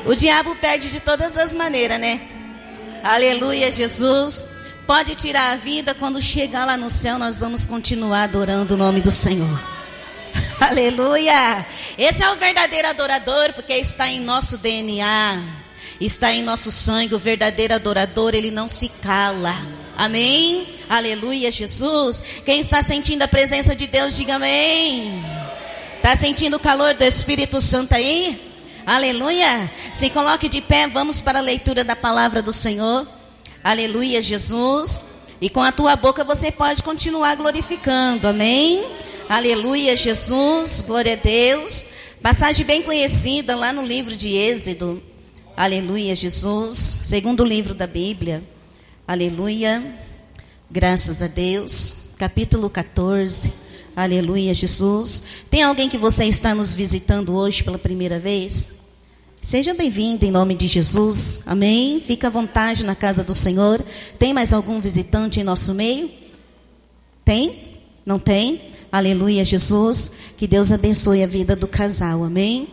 O diabo perde de todas as maneiras, né? Aleluia, Jesus. Pode tirar a vida, quando chegar lá no céu, nós vamos continuar adorando o nome do Senhor. Aleluia. Esse é o verdadeiro adorador, porque está em nosso DNA, está em nosso sangue. O verdadeiro adorador, ele não se cala. Amém? Aleluia, Jesus. Quem está sentindo a presença de Deus, diga amém. Está sentindo o calor do Espírito Santo aí? Aleluia. Se coloque de pé, vamos para a leitura da palavra do Senhor. Aleluia, Jesus. E com a tua boca você pode continuar glorificando, amém? Aleluia, Jesus, glória a Deus. Passagem bem conhecida lá no livro de Êxodo. Aleluia, Jesus. Segundo livro da Bíblia. Aleluia, graças a Deus. Capítulo 14. Aleluia, Jesus. Tem alguém que você está nos visitando hoje pela primeira vez? Seja bem-vindo em nome de Jesus, amém? Fica à vontade na casa do Senhor. Tem mais algum visitante em nosso meio? Tem? Não tem? Aleluia, Jesus. Que Deus abençoe a vida do casal, amém?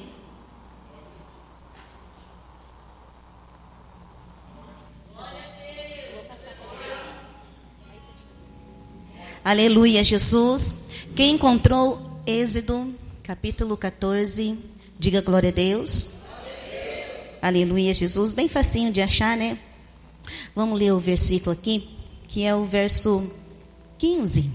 Aleluia, Jesus. Quem encontrou Êxodo, capítulo 14, diga glória a Deus. Aleluia, Jesus. Bem facinho de achar, né? Vamos ler o versículo aqui, que é o verso 15.